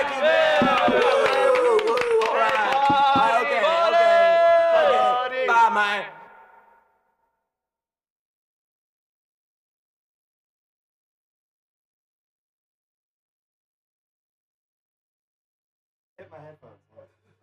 Jackie Bell. All right. Okay. Bye, man. Hit my headphones.